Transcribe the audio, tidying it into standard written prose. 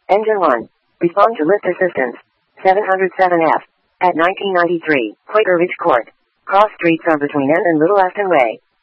Engine 1. Respond to lift assistance. 707F. At 1993, Quaker Ridge Court. Cross streets are between N and Little Aston Way.